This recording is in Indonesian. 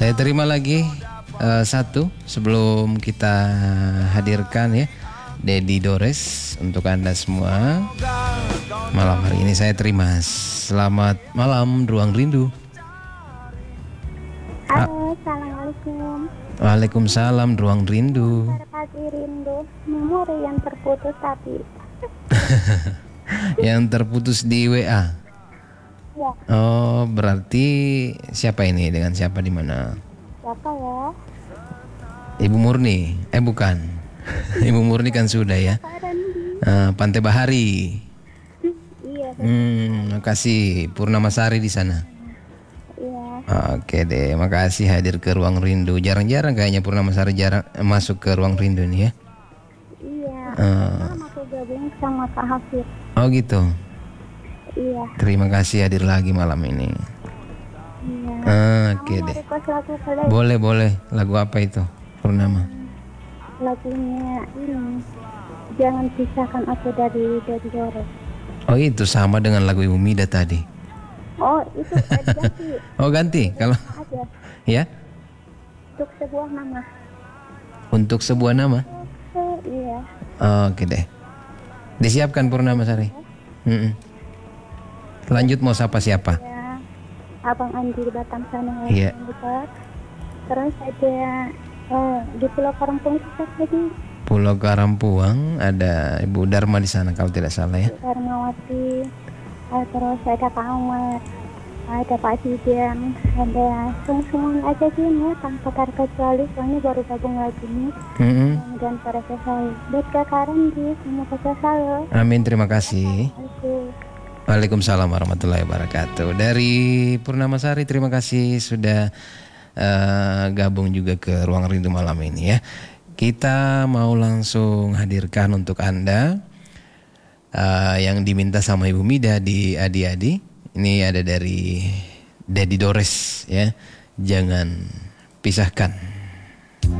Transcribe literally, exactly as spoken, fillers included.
Saya terima lagi uh, satu sebelum kita hadirkan ya Dedi Dores untuk Anda semua. Malam hari ini saya terima. Selamat malam Ruang Rindu. Halo, assalamualaikum. Waalaikumsalam Ruang Rindu. Pagi rindu, memori yang terputus tadi. Yang terputus di W A. Ya. Oh, berarti siapa ini? Dengan siapa di mana? Siapa ya? Ibu Murni. Eh bukan. Ibu Murni kan sudah ya. Uh, Pantai Bahari. Iya. Hmm, makasih Purnamasari di sana. Iya. Oke deh, makasih hadir ke Ruang Rindu. Jarang-jarang kayaknya Purnamasari jarang eh, masuk ke Ruang Rindu nih ya. Iya. Uh, Aku gabung sama Kak Hafid. oh gitu. Iya. Terima kasih hadir lagi malam ini. Iya. Uh, Oke deh. Boleh boleh. Lagu apa itu? Purnama. Lagunya ini. Jangan pisahkan aku dari dari Dores. Oh itu sama dengan lagu Ibu Mida tadi. Oh itu ganti. Oh ganti kalau. Aja. Ya. Untuk sebuah nama. Untuk sebuah nama. Oh, iya. Oh, oke deh. Disiapkan Purnamasari. Mm-mm. Lanjut mau sapa siapa? Ya, Abang Andi di Batam sana. Iya. Terus ada eh, di Pulau Karampungan tadi. Pulau Karampuang ada Ibu Dharma di sana kalau tidak salah ya. Dharmawati. Eh, terus ada Pak Ahmad, ada Pak Sidian, ada semua-semuanya aja sih ya, tanpa terkecuali soalnya baru gabung lagi nih. Mm-hmm. Dan para saya, buat Kak Karen di semua kasih saya. Amin, terima kasih. Oke. Waalaikumsalam warahmatullahi wabarakatuh. Dari Purnamasari terima kasih sudah uh, gabung juga ke Ruang Rindu malam ini ya. Kita mau langsung hadirkan untuk Anda uh, yang diminta sama Ibu Mida di Adi-Adi. Ini ada dari Dedi Dores ya. Jangan pisahkan.